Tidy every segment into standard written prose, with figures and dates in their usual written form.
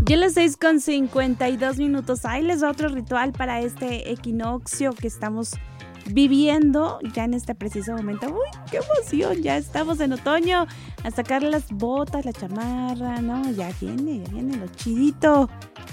Ya las 6:52. Ahí les va otro ritual para este equinoccio que estamos viviendo ya en este preciso momento. ¡Uy, qué emoción! Ya estamos en otoño. A sacar las botas, la chamarra, ¿no? Ya viene lo chidito.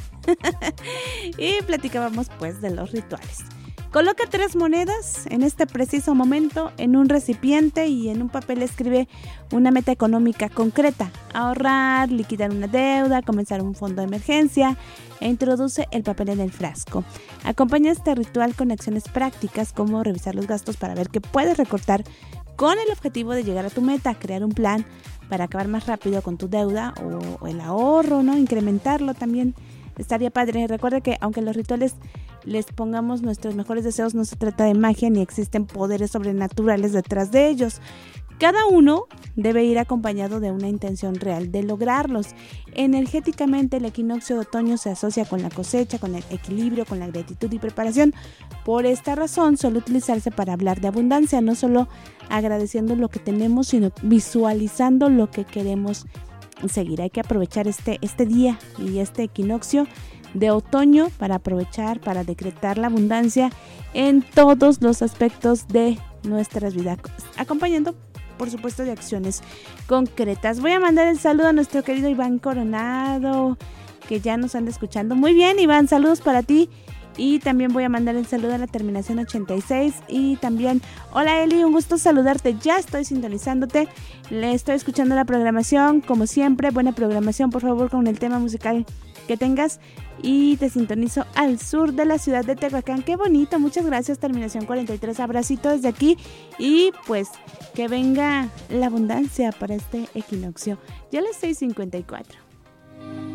Y platicábamos pues de los rituales. Coloca 3 monedas en este preciso momento en un recipiente y en un papel escribe una meta económica concreta: ahorrar, liquidar una deuda, comenzar un fondo de emergencia, e introduce el papel en el frasco. Acompaña este ritual con acciones prácticas como revisar los gastos para ver qué puedes recortar con el objetivo de llegar a tu meta, crear un plan para acabar más rápido con tu deuda o el ahorro, ¿no? Incrementarlo también. Estaría padre. Recuerda que aunque los rituales les pongamos nuestros mejores deseos, no se trata de magia ni existen poderes sobrenaturales detrás de ellos. Cada uno debe ir acompañado de una intención real de lograrlos. Energéticamente, el equinoccio de otoño se asocia con la cosecha, con el equilibrio, con la gratitud y preparación. Por esta razón, suele utilizarse para hablar de abundancia, no solo agradeciendo lo que tenemos, sino visualizando lo que queremos seguir. Hay que aprovechar este día y este equinoccio de otoño para aprovechar, para decretar la abundancia en todos los aspectos de nuestras vidas, acompañando por supuesto de acciones concretas. Voy a mandar el saludo a nuestro querido Iván Coronado, que ya nos anda escuchando. Muy bien, Iván, saludos para ti. Y también voy a mandar el saludo a la terminación 86. Y también, hola Eli, un gusto saludarte. Ya estoy sintonizándote. Le estoy escuchando la programación, como siempre. Buena programación, por favor, con el tema musical que tengas. Y te sintonizo al sur de la ciudad de Tehuacán. Qué bonito, muchas gracias, terminación 43. Abracito desde aquí. Y pues que venga la abundancia para este equinoccio. Ya a las 6:54.